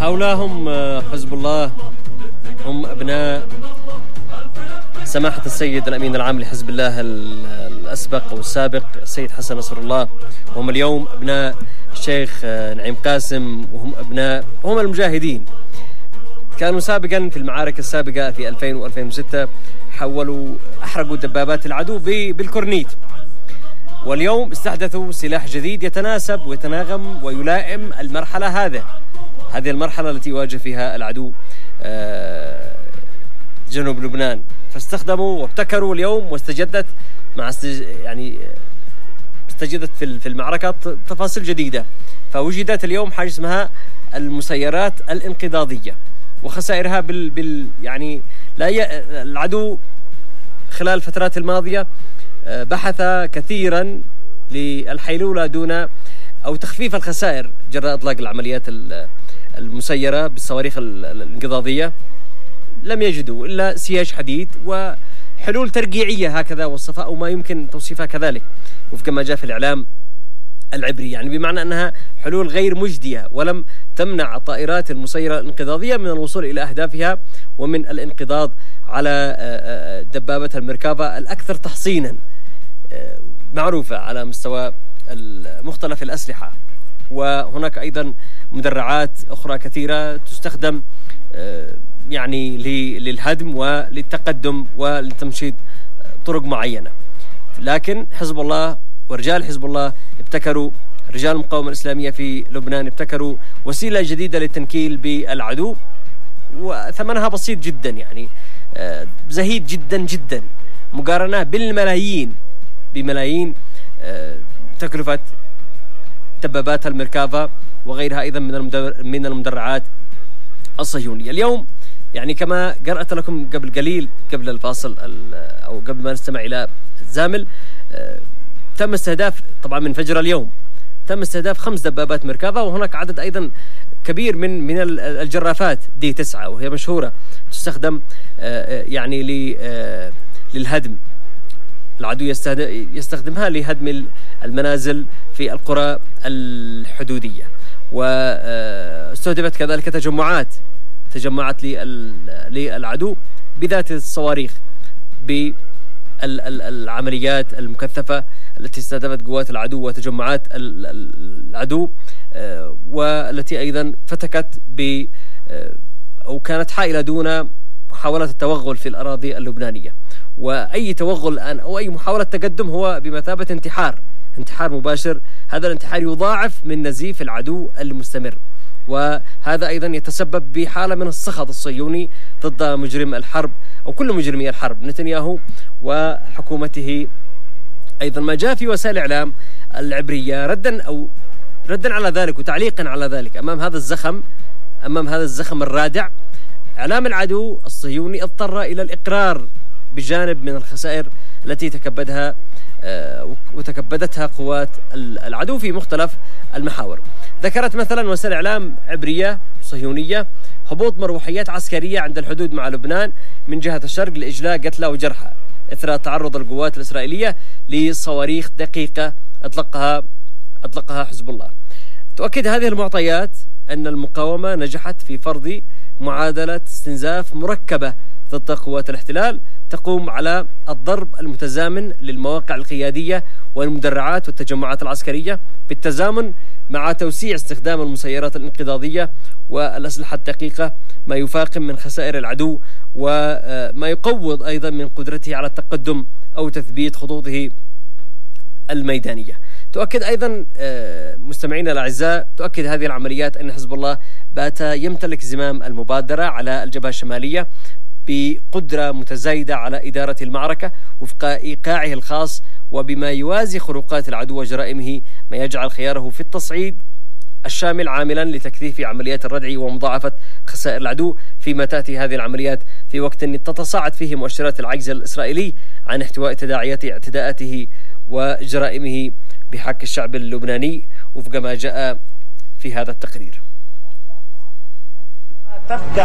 هؤلاء هم حزب الله، هم أبناء سماحة السيد الأمين العام لحزب الله الأسبق والسابق السيد حسن نصر الله، وهم اليوم أبناء الشيخ نعيم قاسم، وهم المجاهدين. كانوا سابقا في المعارك السابقة في 2000 و2006 أحرقوا دبابات العدو بالكورنيت، واليوم استحدثوا سلاح جديد يتناسب ويتناغم ويلائم هذه المرحلة التي يواجه فيها العدو جنوب لبنان، فاستخدموا وابتكروا اليوم، واستجدت استجدت في المعركة تفاصيل جديدة. فوجدت اليوم حاجة اسمها المسيرات الانقضاضية، وخسائرها العدو خلال الفترات الماضية بحث كثيرا للحيلولة دون أو تخفيف الخسائر جراء إطلاق العمليات المسيرة بالصواريخ الانقضاضية. لم يجدوا إلا سياج حديد وحلول ترقيعية هكذا وصفها، أو ما يمكن توصيفها كذلك وفق ما جاء في الإعلام العبري، بمعنى أنها حلول غير مجدية، ولم تمنع الطائرات المسيرة الانقضاضية من الوصول إلى أهدافها ومن الانقضاض على دبابة الميركافا الأكثر تحصينا معروفة على مستوى مختلف الأسلحة. وهناك أيضا مدرعات أخرى كثيرة تستخدم للهدم وللتقدم ولتمشيد طرق معينة. لكن حزب الله ورجال حزب الله ابتكروا، رجال المقاومة الإسلامية في لبنان ابتكروا وسيلة جديدة للتنكيل بالعدو، وثمنها بسيط جدا، زهيد جدا جدا مقارنة بملايين تكلفة دبابات الميركافا وغيرها أيضا من المدرعات الصهيونية. اليوم كما قرأت لكم قبل قليل، قبل الفاصل أو قبل ما نستمع إلى الزامل، تم استهداف طبعا من فجر اليوم، تم استهداف 5 دبابات ميركافا، وهناك عدد أيضا كبير من الجرافات D9، وهي مشهورة تستخدم للهدم. العدو يستخدمها لهدم المنازل في القرى الحدودية. واستهدفت كذلك تجمعات للعدو بذات الصواريخ بالعمليات المكثفة التي استهدفت قوات العدو وتجمعات العدو، والتي أيضا فتكت أو كانت حائلة دون محاولة التوغل في الأراضي اللبنانية. وأي توغل الآن أو أي محاولة تقدم هو بمثابة انتحار مباشر. هذا الانتحار يضاعف من نزيف العدو المستمر، وهذا أيضا يتسبب بحالة من السخط الصهيوني ضد مجرم الحرب أو كل مجرمي الحرب نتنياهو وحكومته. أيضا ما جاء في وسائل الإعلام العبرية ردا على ذلك وتعليقا على ذلك أمام هذا الزخم الرادع، إعلام العدو الصهيوني اضطر إلى الإقرار بجانب من الخسائر التي تكبدتها قوات العدو في مختلف المحاور. ذكرت مثلا وسائل إعلام عبرية صهيونية هبوط مروحيات عسكرية عند الحدود مع لبنان من جهة الشرق لإجلاء قتلى وجرحى إثر تعرض القوات الإسرائيلية لصواريخ دقيقة أطلقها حزب الله. تؤكد هذه المعطيات أن المقاومة نجحت في فرض معادلة استنزاف مركبة ضد قوات الاحتلال تقوم على الضرب المتزامن للمواقع القيادية والمدرعات والتجمعات العسكرية بالتزامن مع توسيع استخدام المسيرات الانقضاضية والأسلحة الدقيقة، ما يفاقم من خسائر العدو وما يقوض أيضا من قدرته على التقدم أو تثبيت خطوطه الميدانية. تؤكد أيضا مستمعينا الأعزاء، تؤكد هذه العمليات أن حزب الله بات يمتلك زمام المبادرة على الجبهة الشمالية بقدرة متزايدة على إدارة المعركة وفق إيقاعه الخاص، وبما يوازي خروقات العدو وجرائمه، ما يجعل خياره في التصعيد الشامل عاملا لتكثيف عمليات الردع ومضاعفة خسائر العدو، فيما تأتي هذه العمليات في وقت تتصاعد فيه مؤشرات العجز الإسرائيلي عن احتواء تداعيات اعتداءاته وجرائمه بحق الشعب اللبناني وفق ما جاء في هذا التقرير.